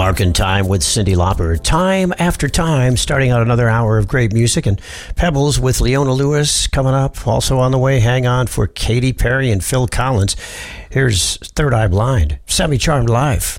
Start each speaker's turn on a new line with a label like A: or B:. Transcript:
A: Marking Time with Cyndi Lauper. Time after time, starting out another hour of great music. And Pebbles with Leona Lewis coming up. Also on the way, hang on for Katy Perry and Phil Collins. Here's Third Eye Blind, Semi-Charmed Live.